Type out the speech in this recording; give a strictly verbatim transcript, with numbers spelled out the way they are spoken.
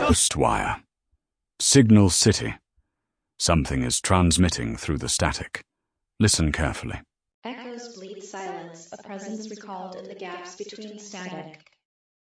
Ghostwire. Signal City. Something is transmitting through the static. Listen carefully. Echoes bleed silence, a presence recalled in the gaps between static.